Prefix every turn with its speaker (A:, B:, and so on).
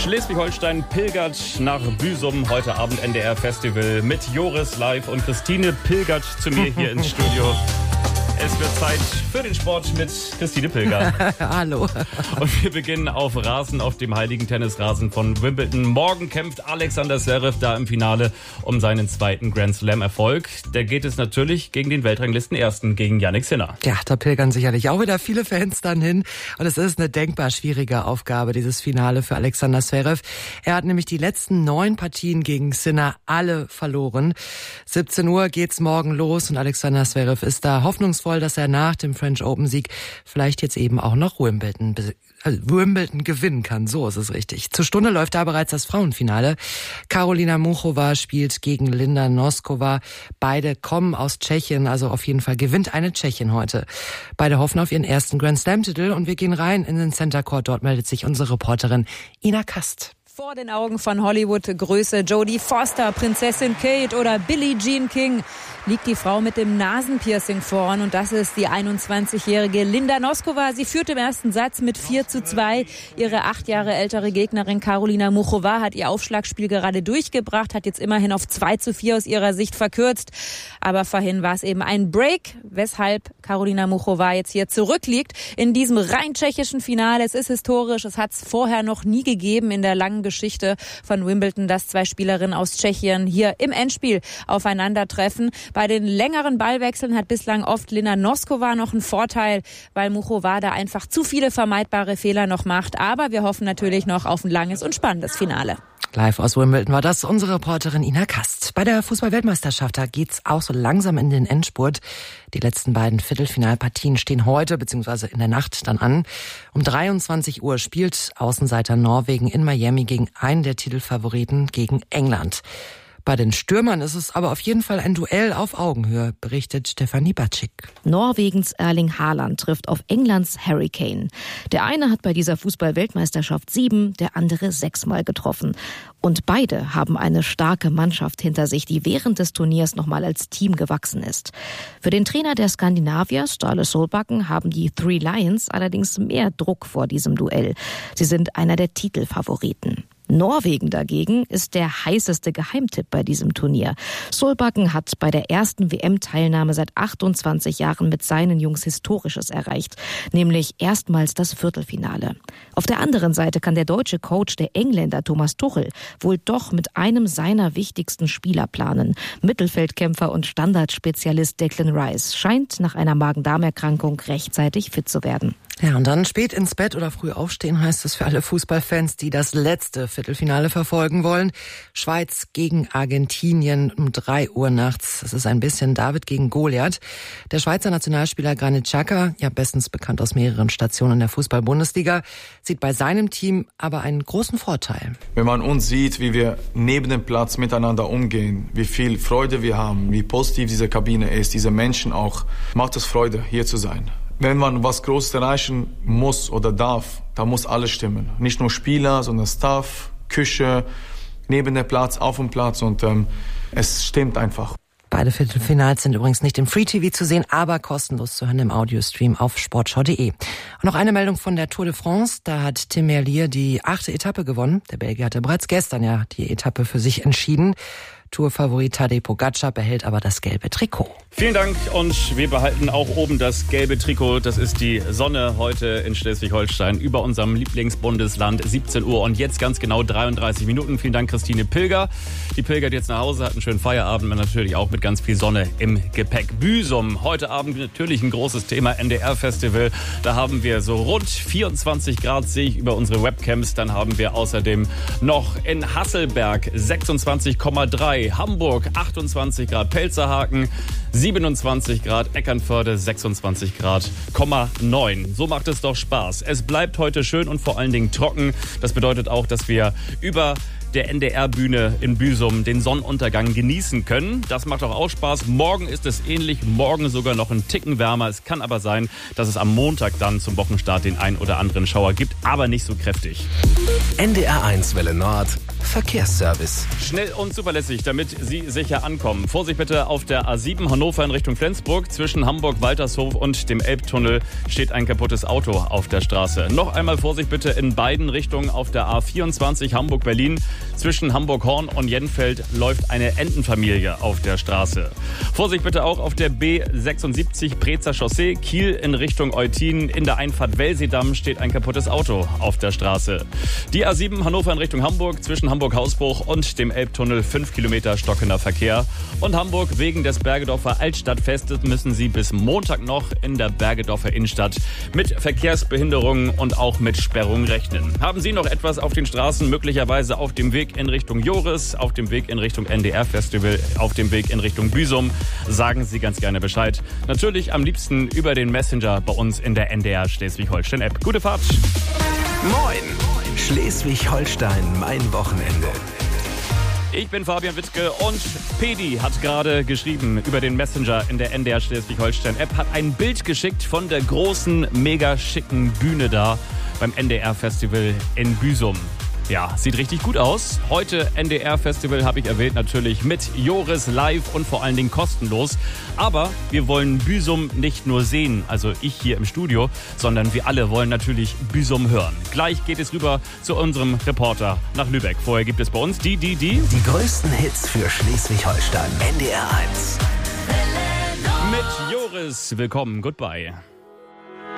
A: Schleswig-Holstein pilgert nach Büsum. Heute Abend NDR Festival mit Joris live und Christine pilgert zu mir hier ins Studio. Es wird Zeit für den Sport mit Christine Pilger.
B: Hallo.
A: Und wir beginnen auf Rasen, auf dem heiligen Tennisrasen von Wimbledon. Morgen kämpft Alexander Zverev da im Finale um seinen zweiten Grand Slam-Erfolg. Da geht es natürlich gegen den Weltranglisten-Ersten, gegen Jannik Sinner.
B: Ja, da pilgern sicherlich auch wieder viele Fans dann hin. Und es ist eine denkbar schwierige Aufgabe, dieses Finale für Alexander Zverev. Er hat nämlich die letzten 9 Partien gegen Sinner alle verloren. 17 Uhr geht's morgen los und Alexander Zverev ist da hoffnungsvoll, dass er nach dem French Open-Sieg vielleicht jetzt eben auch noch Wimbledon gewinnen kann. So ist es richtig. Zur Stunde läuft da bereits das Frauenfinale. Karolina Muchova spielt gegen Linda Noskova. Beide kommen aus Tschechien, also auf jeden Fall gewinnt eine Tschechin heute. Beide hoffen auf ihren ersten Grand Slam-Titel und wir gehen rein in den Center Court. Dort meldet sich unsere Reporterin Ina Kast.
C: Vor den Augen von Hollywood-Größe Jodie Foster, Prinzessin Kate oder Billie Jean King liegt die Frau mit dem Nasenpiercing vorn und das ist die 21-jährige Linda Noskova. Sie führt im ersten Satz mit 4:2. Ihre 8 Jahre ältere Gegnerin Karolina Muchova hat ihr Aufschlagspiel gerade durchgebracht, hat jetzt immerhin auf 2:4 aus ihrer Sicht verkürzt. Aber vorhin war es eben ein Break, weshalb Karolina Muchova jetzt hier zurückliegt in diesem rein tschechischen Finale. Es ist historisch, es hat es vorher noch nie gegeben in der langen Geschichte von Wimbledon, dass 2 Spielerinnen aus Tschechien hier im Endspiel aufeinandertreffen. Bei den längeren Ballwechseln hat bislang oft Linda Noskova noch einen Vorteil, weil Muchova da einfach zu viele vermeidbare Fehler noch macht. Aber wir hoffen natürlich noch auf ein langes und spannendes Finale.
B: Live aus Wimbledon war das unsere Reporterin Ina Kast. Bei der Fußball-Weltmeisterschaft, da geht's auch so langsam in den Endspurt. Die letzten beiden Viertelfinalpartien stehen heute bzw. in der Nacht dann an. Um 23 Uhr spielt Außenseiter Norwegen in Miami gegen einen der Titelfavoriten gegen England. Bei den Stürmern ist es aber auf jeden Fall ein Duell auf Augenhöhe, berichtet Stefanie Batschik.
D: Norwegens Erling Haaland trifft auf Englands Harry Kane. Der eine hat bei dieser Fußball-Weltmeisterschaft 7, der andere 6-mal getroffen. Und beide haben eine starke Mannschaft hinter sich, die während des Turniers nochmal als Team gewachsen ist. Für den Trainer der Skandinavier, Ståle Solbakken, haben die Three Lions allerdings mehr Druck vor diesem Duell. Sie sind einer der Titelfavoriten. Norwegen dagegen ist der heißeste Geheimtipp bei diesem Turnier. Solbakken hat bei der ersten WM-Teilnahme seit 28 Jahren mit seinen Jungs Historisches erreicht, nämlich erstmals das Viertelfinale. Auf der anderen Seite kann der deutsche Coach, der Engländer Thomas Tuchel, wohl doch mit einem seiner wichtigsten Spieler planen. Mittelfeldkämpfer und Standardspezialist Declan Rice scheint nach einer Magen-Darm-Erkrankung rechtzeitig fit zu werden.
B: Ja, und dann spät ins Bett oder früh aufstehen heißt es für alle Fußballfans, die das letzte Viertelfinale verfolgen wollen. Schweiz gegen Argentinien um 3 Uhr nachts. Es ist ein bisschen David gegen Goliath. Der Schweizer Nationalspieler Granit Xhaka, ja bestens bekannt aus mehreren Stationen der Fußball-Bundesliga, sieht bei seinem Team aber einen großen Vorteil.
E: Wenn man uns sieht, wie wir neben dem Platz miteinander umgehen, wie viel Freude wir haben, wie positiv diese Kabine ist, diese Menschen auch, macht es Freude, hier zu sein. Wenn man was Großes erreichen muss oder darf, da muss alles stimmen. Nicht nur Spieler, sondern Staff, Küche, neben dem Platz, auf dem Platz und es stimmt einfach.
B: Beide Viertelfinals sind übrigens nicht im Free-TV zu sehen, aber kostenlos zu hören im Audiostream auf sportschau.de. Und noch eine Meldung von der Tour de France. Da hat Tim Merlier die 8. Etappe gewonnen. Der Belgier hatte bereits gestern ja die Etappe für sich entschieden. Tourfavorit Tadej Pogacar behält aber das gelbe Trikot.
A: Vielen Dank und wir behalten auch oben das gelbe Trikot. Das ist die Sonne heute in Schleswig-Holstein über unserem Lieblingsbundesland. 17 Uhr und jetzt ganz genau 33 Minuten. Vielen Dank, Christine Pilger. Die pilgert jetzt nach Hause, hat einen schönen Feierabend und natürlich auch mit ganz viel Sonne im Gepäck. Büsum, heute Abend natürlich ein großes Thema, NDR-Festival. Da haben wir so rund 24 Grad, sehe ich über unsere Webcams. Dann haben wir außerdem noch in Hasselberg 26,3, Hamburg 28 Grad, Pelzerhaken 27 Grad, Eckernförde 26 Grad, 9. So macht es doch Spaß. Es bleibt heute schön und vor allen Dingen trocken. Das bedeutet auch, dass wir über der NDR-Bühne in Büsum den Sonnenuntergang genießen können. Das macht auch Spaß. Morgen ist es ähnlich, morgen sogar noch einen Ticken wärmer. Es kann aber sein, dass es am Montag dann zum Wochenstart den ein oder anderen Schauer gibt, aber nicht so kräftig.
F: NDR 1 Welle Nord, Verkehrsservice.
A: Schnell und zuverlässig, damit Sie sicher ankommen. Vorsicht bitte auf der A7 Hannover in Richtung Flensburg. Zwischen Hamburg-Waltershof und dem Elbtunnel steht ein kaputtes Auto auf der Straße. Noch einmal Vorsicht bitte in beiden Richtungen auf der A24 Hamburg-Berlin. Zwischen Hamburg-Horn und Jenfeld läuft eine Entenfamilie auf der Straße. Vorsicht bitte auch auf der B76 Prezer Chaussee, Kiel in Richtung Eutin. In der Einfahrt Welsedamm steht ein kaputtes Auto auf der Straße. Die A7 Hannover in Richtung Hamburg, zwischen Hamburg-Hausbruch und dem Elbtunnel 5 Kilometer stockender Verkehr. Und Hamburg wegen des Bergedorfer Altstadtfestes müssen Sie bis Montag noch in der Bergedorfer Innenstadt mit Verkehrsbehinderungen und auch mit Sperrungen rechnen. Haben Sie noch etwas auf den Straßen, möglicherweise auf dem Weg in Richtung Joris, auf dem Weg in Richtung NDR-Festival, auf dem Weg in Richtung Büsum, sagen Sie ganz gerne Bescheid. Natürlich am liebsten über den Messenger bei uns in der NDR Schleswig-Holstein-App. Gute Fahrt!
F: Moin! Schleswig-Holstein, mein Wochenende.
A: Ich bin Fabian Wittke und Pedi hat gerade geschrieben über den Messenger in der NDR Schleswig-Holstein-App, hat ein Bild geschickt von der großen, mega schicken Bühne da beim NDR-Festival in Büsum. Ja, sieht richtig gut aus. Heute NDR-Festival habe ich erwähnt, natürlich mit Joris live und vor allen Dingen kostenlos. Aber wir wollen Büsum nicht nur sehen, also ich hier im Studio, sondern wir alle wollen natürlich Büsum hören. Gleich geht es rüber zu unserem Reporter nach Lübeck. Vorher gibt es bei uns die
F: größten Hits für Schleswig-Holstein. NDR 1.
A: Mit Joris. Willkommen, goodbye.